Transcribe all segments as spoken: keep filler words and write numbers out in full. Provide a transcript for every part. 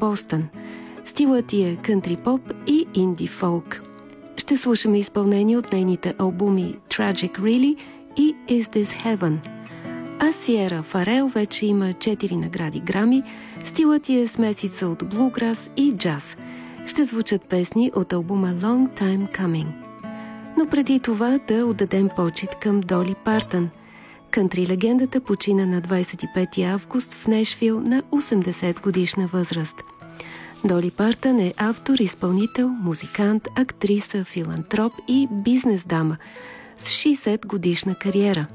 Бостън. Стилът ти е кънтри поп и инди фолк. Ще слушаме изпълнение от нейните албуми Tragic Really и Is This Heaven. А Сиера Фарел вече има четири награди Грами. Стилът ти е смесица от блуграс и джаз. Ще звучат песни от албума Long Time Coming. Но преди това да отдадем почит към Доли Партън. Кънтри легендата почина на двадесет и пети август в Нешвил на осемдесет годишна възраст. Доли Партън е автор, изпълнител, музикант, актриса, филантроп и бизнес дама с шейсет годишна кариера.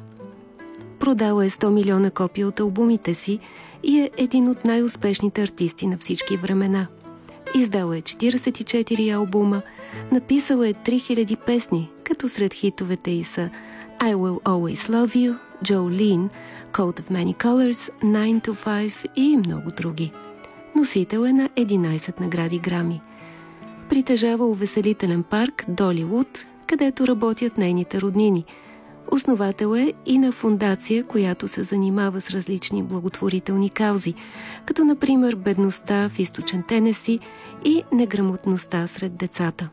Продала е сто милиона копия от албумите си и е един от най-успешните артисти на всички времена. Издала е четиридесет и четири албума, написала е три хиляди песни, като сред хитовете й са I Will Always Love You, Jolene, Coat of Many Colors, nine to five и много други. Носител е на единадесет награди Грами. Притежава увеселителен парк Долиуд, където работят нейните роднини. Основател е и на фондация, която се занимава с различни благотворителни каузи, като например бедността в източен Тенеси и неграмотността сред децата.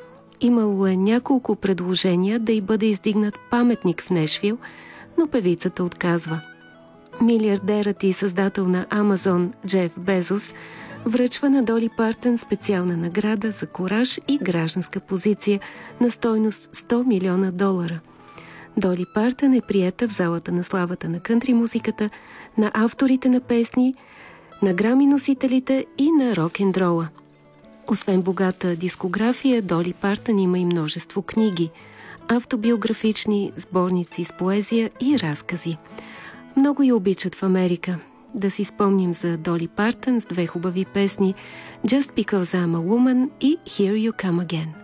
Имало е няколко предложения да й бъде издигнат паметник в Нешвил, но певицата отказва. Милиардерът и създател на Амазон Джеф Безос връчва на Доли Партън специална награда за кураж и гражданска позиция на стойност сто милиона долара. Доли Партън е приета в залата на славата на кънтри музиката, на авторите на песни, на грами носителите и на рок-н-дрола. Освен богата дискография, Доли Партън има и множество книги, автобиографични, сборници с поезия и разкази. Много я обичат в Америка. Да си спомним за Доли Партън с две хубави песни Just Because I'm a Woman и Here You Come Again.